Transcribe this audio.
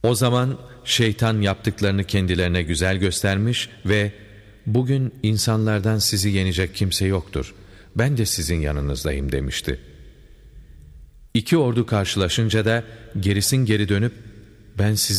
O zaman şeytan yaptıklarını kendilerine güzel göstermiş ve bugün insanlardan sizi yenecek kimse yoktur. Ben de sizin yanınızdayım demişti. İki ordu karşılaşınca da gerisin geri dönüp ben sizi